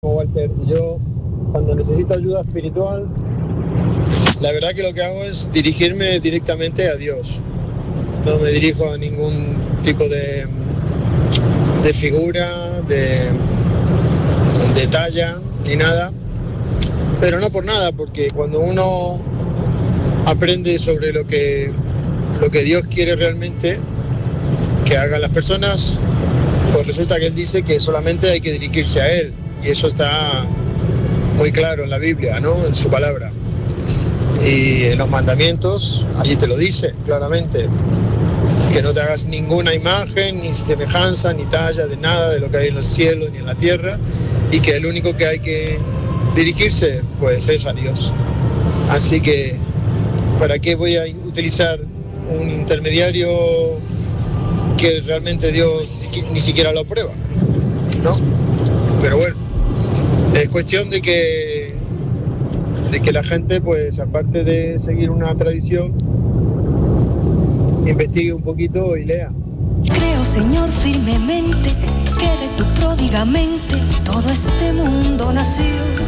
Walter. Yo, cuando necesito ayuda espiritual, la verdad que lo que hago es dirigirme directamente a Dios. No me dirijo a ningún tipo de figura, de talla, ni nada. Pero no por nada, porque cuando uno aprende sobre lo que Dios quiere realmente que hagan las personas, pues resulta que Él dice que solamente hay que dirigirse a Él. Y eso está muy claro en la Biblia, ¿no? En su palabra. Y en los mandamientos, allí te lo dice claramente. Que no te hagas ninguna imagen, ni semejanza, ni talla de nada de lo que hay en los cielos ni en la tierra. Y que el único que hay que dirigirse, pues es a Dios. Así que, ¿para qué voy a utilizar un intermediario que realmente Dios ni siquiera lo aprueba? ¿No? Pero bueno, es cuestión de que la gente, pues aparte de seguir una tradición, investigue un poquito y lea. Creo, Señor, firmemente que de tu pródigamente todo este mundo nació.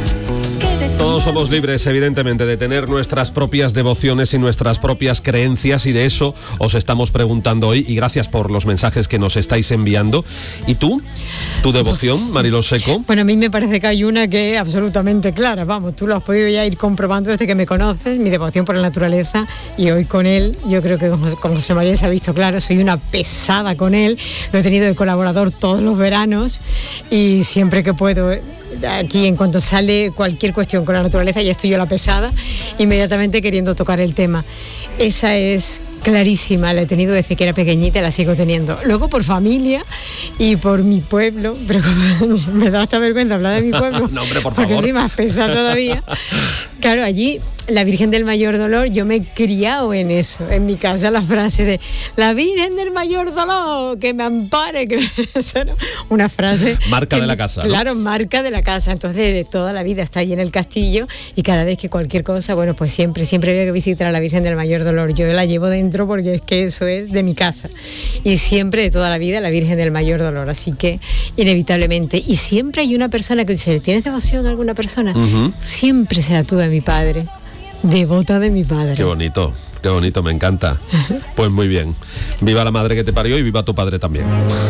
Todos somos libres, evidentemente, de tener nuestras propias devociones y nuestras propias creencias, y de eso os estamos preguntando hoy, y gracias por los mensajes que nos estáis enviando. ¿Y tú? ¿Tu devoción, Mariló Seco? Bueno, a mí me parece que hay una que es absolutamente clara, vamos, tú lo has podido ya ir comprobando desde que me conoces, mi devoción por la naturaleza, y hoy con él, yo creo que con José María se ha visto claro, soy una pesada con él, lo he tenido de colaborador todos los veranos, y siempre que puedo... Aquí, en cuanto sale cualquier cuestión con la naturaleza, ya estoy yo la pesada, inmediatamente queriendo tocar el tema. Esa es clarísima, la he tenido desde que era pequeñita y la sigo teniendo. Luego por familia y por mi pueblo, pero me da hasta vergüenza hablar de mi pueblo, no, hombre, por porque favor. soy más pesada todavía. Claro, allí la Virgen del Mayor Dolor, yo me he criado en eso, en mi casa la frase de la Virgen del Mayor Dolor, que me ampare, que una frase... Marca de la casa, ¿no? Claro, marca de la casa, entonces de toda la vida está allí en el castillo, y cada vez que cualquier cosa, bueno, pues siempre había que visitar a la Virgen del Mayor Dolor. Yo la llevo dentro porque es que eso es de mi casa, y siempre de toda la vida la Virgen del Mayor Dolor, así que inevitablemente. Y siempre hay una persona que dice, ¿tienes devoción a alguna persona? Uh-huh. Siempre se la tuve a mi padre, devota de mi padre. Qué bonito, me encanta. Pues muy bien, viva la madre que te parió y viva tu padre también.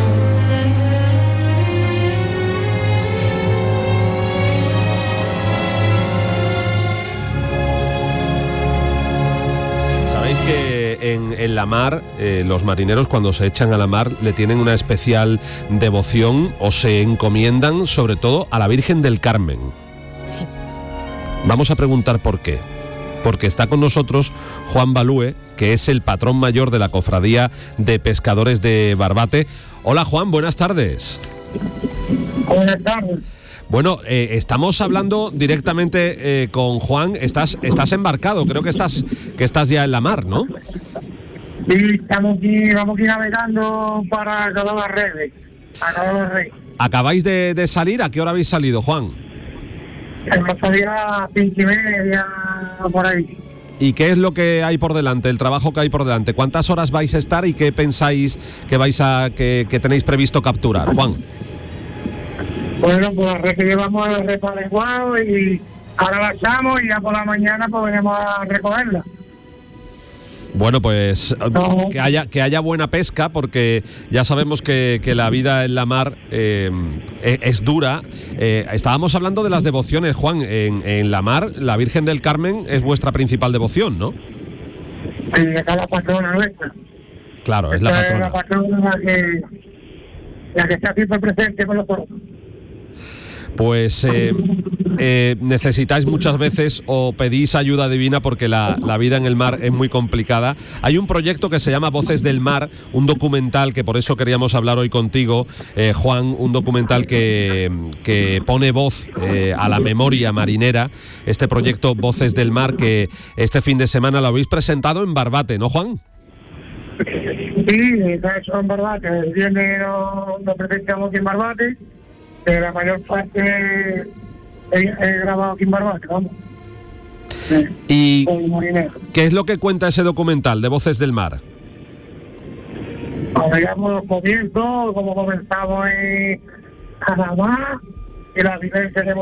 Que en la mar, los marineros cuando se echan a la mar le tienen una especial devoción, o se encomiendan sobre todo a la Virgen del Carmen. Sí. Vamos a preguntar por qué. Porque está con nosotros Juan Balúe, que es el patrón mayor de la Cofradía de Pescadores de Barbate. Hola Juan, buenas tardes. Buenas tardes. Bueno, estamos hablando directamente con Juan. Estás embarcado, creo que estás ya en la mar, ¿no? Sí, vamos aquí navegando para Cabo del Rey. ¿Acabáis de salir? ¿A qué hora habéis salido, Juan? Hemos salido a 5:30, por ahí. ¿Y qué es lo que hay por delante, el trabajo que hay por delante? ¿Cuántas horas vais a estar y qué pensáis que tenéis previsto capturar, Juan? Bueno, pues la red que llevamos el repalenguado y ahora la echamos y ya por la mañana pues venimos a recogerla. Bueno, pues no. que haya buena pesca, porque ya sabemos que la vida en la mar es dura. Estábamos hablando de las devociones, Juan. En la mar, la Virgen del Carmen es vuestra principal devoción, ¿no? Sí, acá es la patrona nuestra. Claro, es la patrona. Es la patrona la que está siempre presente con nosotros. Pues necesitáis muchas veces o pedís ayuda divina, porque la vida en el mar es muy complicada. Hay un proyecto que se llama Voces del Mar, un documental que por eso queríamos hablar hoy contigo, Juan, un documental que pone voz a la memoria marinera, este proyecto Voces del Mar, que este fin de semana lo habéis presentado en Barbate, ¿no, Juan? Sí, está hecho en Barbate. El viernes lo presentamos aquí en Barbate. La mayor parte he grabado aquí en Barbate, vamos. ¿Y qué es lo que cuenta ese documental de Voces del Mar? Veíamos los comienzos, como comenzamos en Canadá, y las vivencias de